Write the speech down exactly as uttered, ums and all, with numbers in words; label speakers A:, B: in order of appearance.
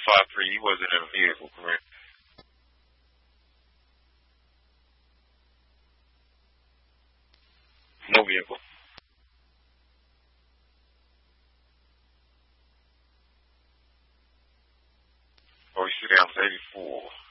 A: five three. He wasn't in a vehicle, correct? No vehicle. Oh, you should down to eighty-four.